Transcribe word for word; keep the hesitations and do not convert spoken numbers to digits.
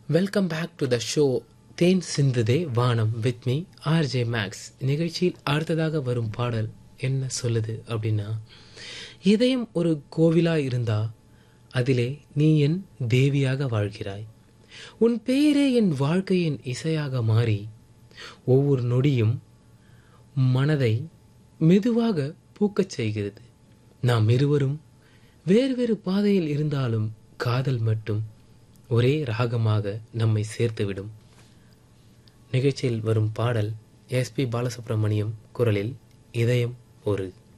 Welcome back to the show தேன் சிந்துதே வானம் with me RJ maths. நிகழ்ச்சியில் அடுத்ததாக வரும் பாடல் என்ன சொல்லுது அப்படின்னா, இதயம் ஒரு கோவிலா இருந்தா அதிலே நீ என் தேவியாக வாழ்கிறாய். உன் பெயரே என் வாழ்க்கையின் இசையாக மாறி ஒவ்வொரு நொடியும் மனதை மெதுவாக பூக்கச் செய்கிறது. நாம் இருவரும் வேறு வேறு பாதையில் இருந்தாலும் காதல் மட்டும் ஒரே ராகமாக நம்மை சேர்த்துவிடும். நிகழ்ச்சியில் வரும் பாடல் எஸ் பி பாலசுப்ரமணியம் குரலில் இதயம் ஒரு